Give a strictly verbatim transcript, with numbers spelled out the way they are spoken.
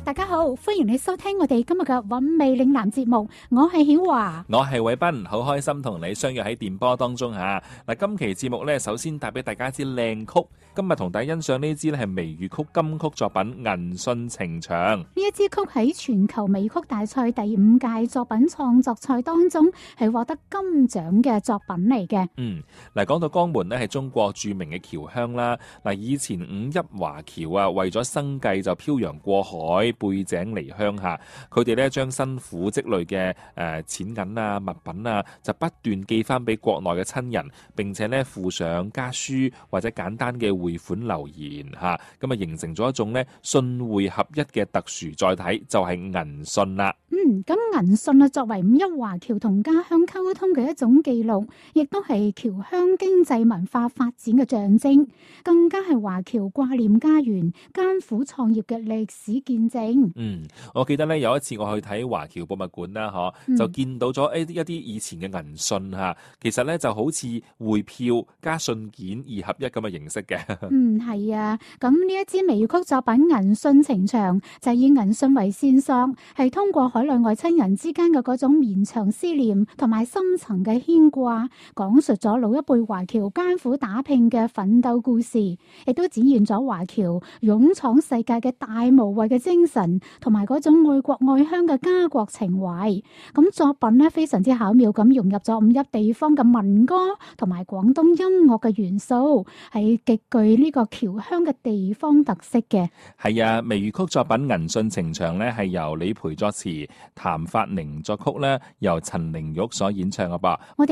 大家好，歡迎你收聽我哋今日嘅韻味嶺南節目，我係曉華， 我係偉斌，好開心同你相約喺電波當中吓。嗱，今期節目咧，首先帶俾大家一支靚曲，今日同大家欣賞呢支咧係微粵曲金曲作品《銀訊情長》。 呢一支曲喺全球微曲大賽第五屆作品創作賽當中係獲得金獎嘅作品嚟嘅。 嗯，嗱，講到江門咧係中國著名嘅僑鄉啦。嗱，以前五邑華僑啊，為咗生計就漂洋過海背井離鄉下，佢哋咧將辛苦積累嘅誒錢銀啊物品啊，就不斷寄翻俾國內嘅親人，並且咧附上家書或者簡單嘅匯款留言嚇，咁啊形成咗一種咧信匯合一嘅特殊載體，就係銀訊啦。 嗯，咁銀訊啊，作為五邑華僑同家鄉溝通嘅一種記錄，亦都係僑鄉經濟文化發展嘅象徵，更加係華僑掛念家園、艱苦創業嘅歷史見證。 嗯，我記得咧有一次我去睇華僑博物館啦，嗬、嗯，就見到咗誒一啲以前嘅銀訊嚇，其實咧就好似匯票加信件二合一咁嘅形式嘅。 嗯，係啊，咁呢一支微曲作品《銀訊情長》就係以銀訊為線索，係通過海內外親人之間嘅嗰種綿長思念同埋深層嘅牽掛，講述咗老一輩華僑艱苦打拼嘅奮鬥故事，亦都展現咗華僑勇闖世界嘅大無畏嘅精神，同埋嗰種愛國愛鄉嘅家國情懷。咁作品呢，非常之巧妙咁融入咗五邑地方嘅民歌同埋廣東音樂嘅元素，係極具呢個僑鄉嘅地方特色嘅。 係啊，微粵曲作品《銀訊情長》呢係由李培作詞，譚發寧作曲咧，由陳玲玉所演唱嘅噃。我哋